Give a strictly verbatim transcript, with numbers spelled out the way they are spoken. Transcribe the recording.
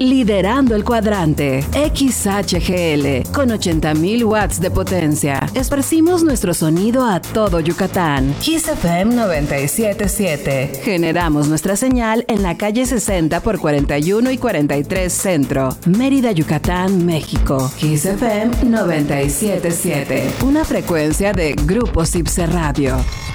liderando el cuadrante. X H G L, con ochenta mil watts de potencia. Esparcimos nuestro sonido a todo Yucatán. Kiss F M noventa y siete punto siete. Generamos nuestra señal en la calle sesenta por cuarenta y uno y cuarenta y tres Centro, Mérida, Yucatán, México. Kiss F M noventa y siete punto siete. Una frecuencia de Grupo Cipse Radio.